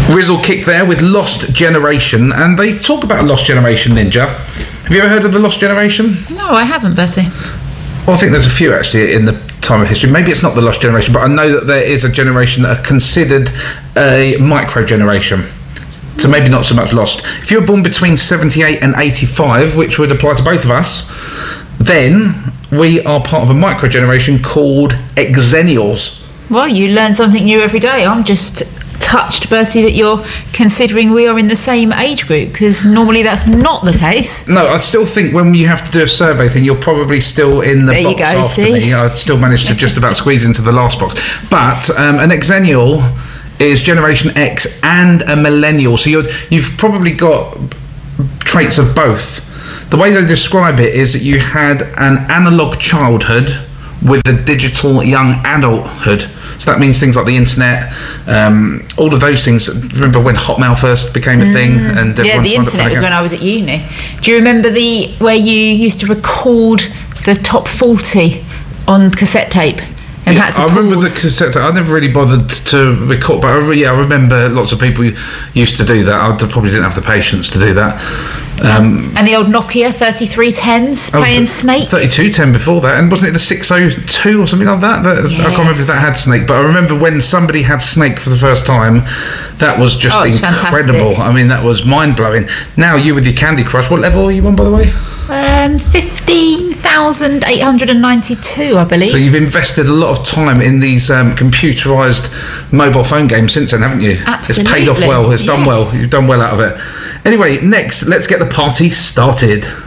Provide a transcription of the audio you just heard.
Rizzle Kick there with Lost Generation, and they talk about a Lost Generation, Ninja. Have you ever heard of the Lost Generation? No, I haven't, Bertie. Well, I think there's a few actually in the time of history. Maybe it's not the Lost Generation, but I know that there is a generation that are considered a micro generation. So maybe not so much lost. If you were born between 78 and 85, which would apply to both of us, then we are part of a micro generation called Exennials. Well, you learn something new every day. I'm just touched, Bertie, that you're considering we are in the same age group, because normally that's not the case. No, I still think when you have to do a survey thing, you're probably still in the box after me. I still managed to just about squeeze into the last box. But an Exennial is Generation X and a Millennial, so you've probably got traits of both. The way they describe it is that you had an analog childhood with a digital young adulthood. So that means things like the internet, all of those things. Remember when Hotmail first became a thing? And the internet was when I was at uni. Do you remember where you used to record the top 40 on cassette tape? And had to remember the cassette tape. I never really bothered to record, but I remember lots of people used to do that. I probably didn't have the patience to do that. And the old Nokia 3310s playing Snake. 3210 before that, and wasn't it the 602 or something like that? Yes. I can't remember if that had Snake, but I remember when somebody had Snake for the first time, that was just incredible. Fantastic. I mean, that was mind-blowing. Now you with your Candy Crush, what level are you on, by the way? 15,892, I believe. So you've invested a lot of time in these computerised mobile phone games since then, haven't you? Absolutely. It's paid off well. It's done well. You've done well out of it. Anyway, next, let's get the party started.